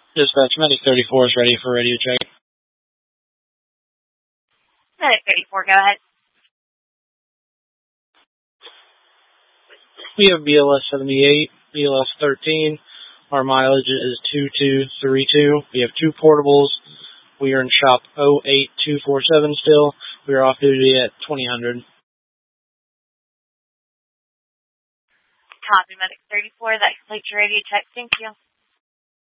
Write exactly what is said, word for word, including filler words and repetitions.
Dispatch, Medic thirty-four is ready for radio check. Medic thirty-four, go ahead. We have B L S seventy-eight, B L S thirteen. Our mileage is two two three two. We have two portables. We are in shop oh eight two four seven still. We are off duty at twenty hundred. Copy, Medic thirty-four. That completes your radio check. Thank you.